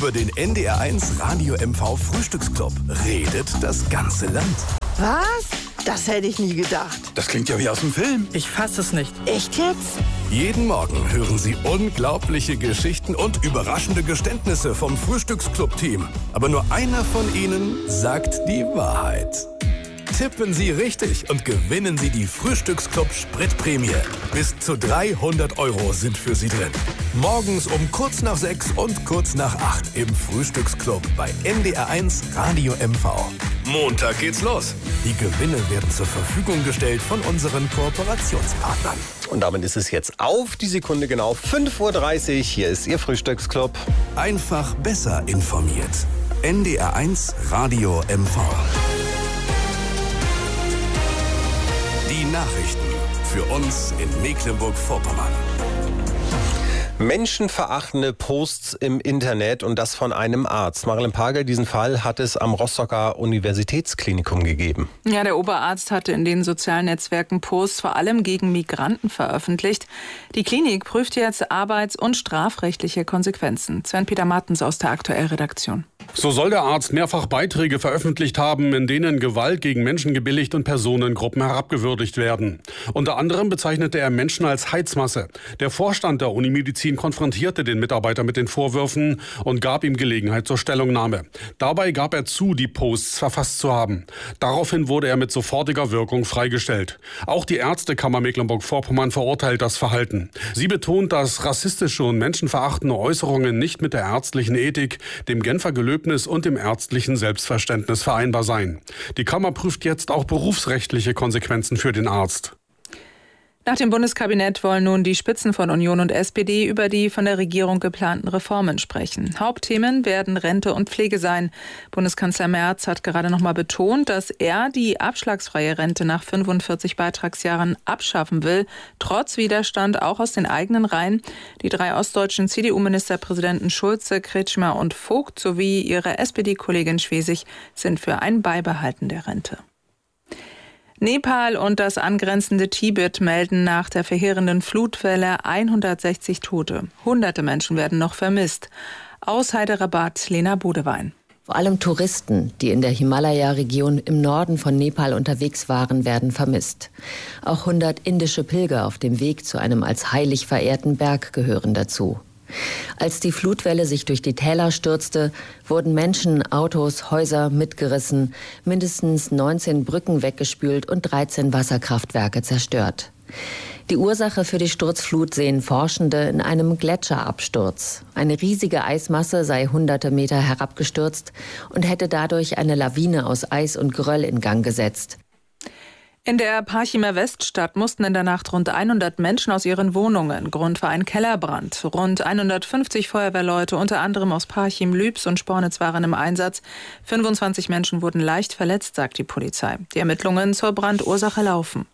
Über den NDR1 Radio MV Frühstücksclub redet das ganze Land. Was? Das hätte ich nie gedacht. Das klingt ja wie aus dem Film. Ich fass es nicht. Echt jetzt? Jeden Morgen hören Sie unglaubliche Geschichten und überraschende Geständnisse vom Frühstücksclub-Team. Aber nur einer von ihnen sagt die Wahrheit. Tippen Sie richtig und gewinnen Sie die Frühstücksclub-Spritprämie. Bis zu 300 € sind für Sie drin. Morgens um kurz nach 6 und kurz nach 8 im Frühstücksclub bei NDR1 Radio MV. Montag geht's los. Die Gewinne werden zur Verfügung gestellt von unseren Kooperationspartnern. Und damit ist es jetzt auf die Sekunde genau 5:30 Uhr. Hier ist Ihr Frühstücksclub. Einfach besser informiert. NDR1 Radio MV. Die Nachrichten für uns in Mecklenburg-Vorpommern. Menschenverachtende Posts im Internet und das von einem Arzt. Marilyn Pagel, diesen Fall hat es am Rostocker Universitätsklinikum gegeben. Ja, der Oberarzt hatte in den sozialen Netzwerken Posts vor allem gegen Migranten veröffentlicht. Die Klinik prüft jetzt arbeits- und strafrechtliche Konsequenzen. Sven-Peter Martens aus der Aktuellredaktion. So soll der Arzt mehrfach Beiträge veröffentlicht haben, in denen Gewalt gegen Menschen gebilligt und Personengruppen herabgewürdigt werden. Unter anderem bezeichnete er Menschen als Heizmasse. Der Vorstand der Unimedizin konfrontierte den Mitarbeiter mit den Vorwürfen und gab ihm Gelegenheit zur Stellungnahme. Dabei gab er zu, die Posts verfasst zu haben. Daraufhin wurde er mit sofortiger Wirkung freigestellt. Auch die Ärztekammer Mecklenburg-Vorpommern verurteilt das Verhalten. Sie betont, dass rassistische und menschenverachtende Äußerungen nicht mit der ärztlichen Ethik, dem Genfer Gelöbnis und dem ärztlichen Selbstverständnis vereinbar seien. Die Kammer prüft jetzt auch berufsrechtliche Konsequenzen für den Arzt. Nach dem Bundeskabinett wollen nun die Spitzen von Union und SPD über die von der Regierung geplanten Reformen sprechen. Hauptthemen werden Rente und Pflege sein. Bundeskanzler Merz hat gerade noch mal betont, dass er die abschlagsfreie Rente nach 45 Beitragsjahren abschaffen will, trotz Widerstand auch aus den eigenen Reihen. Die 3 ostdeutschen CDU-Ministerpräsidenten Schulze, Kretschmer und Vogt sowie ihre SPD-Kollegin Schwesig sind für ein Beibehalten der Rente. Nepal und das angrenzende Tibet melden nach der verheerenden Flutwelle 160 Tote. Hunderte Menschen werden noch vermisst. Aus Hyderabad, Lena Bodewein. Vor allem Touristen, die in der Himalaya-Region im Norden von Nepal unterwegs waren, werden vermisst. Auch 100 indische Pilger auf dem Weg zu einem als heilig verehrten Berg gehören dazu. Als die Flutwelle sich durch die Täler stürzte, wurden Menschen, Autos, Häuser mitgerissen, mindestens 19 Brücken weggespült und 13 Wasserkraftwerke zerstört. Die Ursache für die Sturzflut sehen Forschende in einem Gletscherabsturz. Eine riesige Eismasse sei hunderte Meter herabgestürzt und hätte dadurch eine Lawine aus Eis und Geröll in Gang gesetzt. In der Parchimer Weststadt mussten in der Nacht rund 100 Menschen aus ihren Wohnungen. Grund war ein Kellerbrand. Rund 150 Feuerwehrleute, unter anderem aus Parchim, Lübs und Spornitz, waren im Einsatz. 25 Menschen wurden leicht verletzt, sagt die Polizei. Die Ermittlungen zur Brandursache laufen.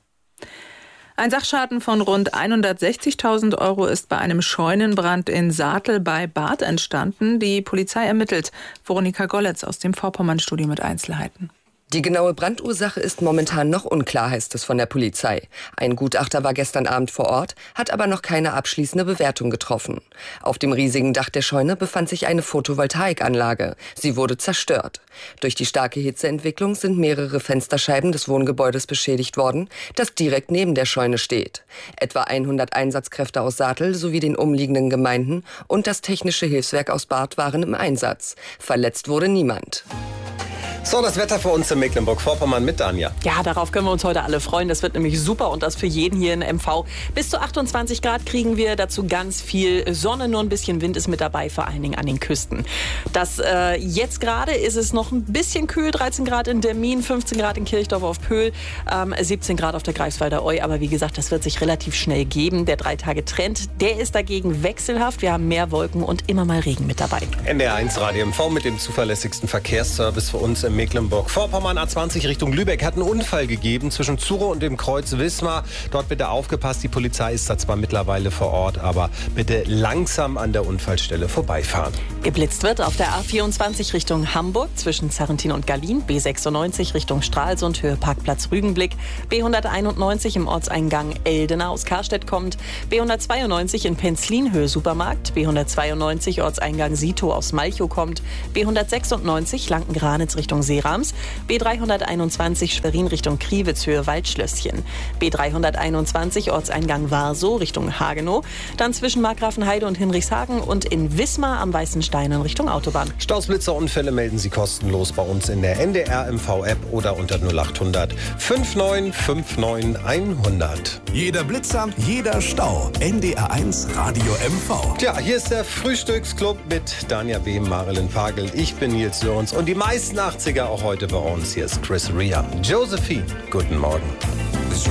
Ein Sachschaden von rund 160.000 € ist bei einem Scheunenbrand in Saatel bei Barth entstanden. Die Polizei ermittelt. Veronika Golletz aus dem Vorpommern-Studio mit Einzelheiten. Die genaue Brandursache ist momentan noch unklar, heißt es von der Polizei. Ein Gutachter war gestern Abend vor Ort, hat aber noch keine abschließende Bewertung getroffen. Auf dem riesigen Dach der Scheune befand sich eine Photovoltaikanlage. Sie wurde zerstört. Durch die starke Hitzeentwicklung sind mehrere Fensterscheiben des Wohngebäudes beschädigt worden, das direkt neben der Scheune steht. Etwa 100 Einsatzkräfte aus Saatel sowie den umliegenden Gemeinden und das Technische Hilfswerk aus Barth waren im Einsatz. Verletzt wurde niemand. So, das Wetter für uns in Mecklenburg-Vorpommern mit Anja. Ja, darauf können wir uns heute alle freuen. Das wird nämlich super und das für jeden hier in MV. Bis zu 28 Grad kriegen wir, dazu ganz viel Sonne, nur ein bisschen Wind ist mit dabei, vor allen Dingen an den Küsten. Jetzt gerade ist es noch ein bisschen kühl, 13 Grad in Dermin, 15 Grad in Kirchdorf auf Pöhl, 17 Grad auf der Greifswalder Eu. Aber wie gesagt, das wird sich relativ schnell geben. Der 3-Tage-Trend, der ist dagegen wechselhaft. Wir haben mehr Wolken und immer mal Regen mit dabei. NDR1 Radio MV mit dem zuverlässigsten Verkehrsservice für uns im Mecklenburg-Vorpommern, A20 Richtung Lübeck, hat einen Unfall gegeben zwischen Zuro und dem Kreuz Wismar. Dort bitte aufgepasst, die Polizei ist da zwar mittlerweile vor Ort, aber bitte langsam an der Unfallstelle vorbeifahren. Geblitzt wird auf der A24 Richtung Hamburg zwischen Sarrentin und Gallien, B96 Richtung Stralsund, Höhe Parkplatz Rügenblick, B191 im Ortseingang Eldena aus Karstedt kommt, B192 in Penzlin, Höhe Supermarkt, B192 Ortseingang Sito aus Malchow kommt, B196 Lanken-Granitz Richtung Seerams, B321 Schwerin Richtung Kriwitz, Höhe Waldschlösschen, B321 Ortseingang Warsow Richtung Hagenow, dann zwischen Markgrafenheide und Hinrichshagen und in Wismar am Weißen Stein in Richtung Autobahn. Stausblitzerunfälle melden Sie kostenlos bei uns in der NDR-MV-App oder unter 0800 5959 100. Jeder Blitzer, jeder Stau. NDR1 Radio MV. Tja, hier ist der Frühstücksclub mit Danja B., Marilyn Pagel. Ich bin Nils Lorenz und die meisten 80er auch heute bei uns. Hier ist Chris Rea. Josephine, guten Morgen.